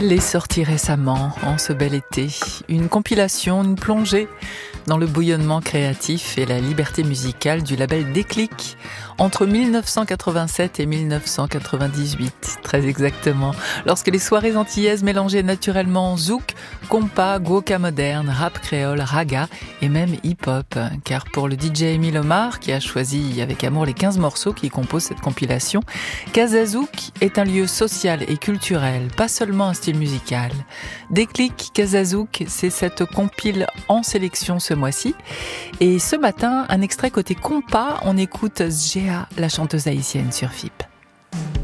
Elle est sortie récemment, en ce bel été. Une compilation, une plongée dans le bouillonnement créatif et la liberté musicale du label Déclic entre 1987 et 1998, très exactement. Lorsque les soirées antillaises mélangeaient naturellement zouk, compas, guoka moderne, rap créole, raga et même hip-hop. Car pour le DJ Émile Omar, qui a choisi avec amour les 15 morceaux qui composent cette compilation, Casa Zouk est un lieu social et culturel, pas seulement un style musical. Déclic Casa Zouk, c'est cette compile en sélection ce mois-ci. Et ce matin, un extrait côté compas, on écoute Sgéa, la chanteuse haïtienne sur FIP.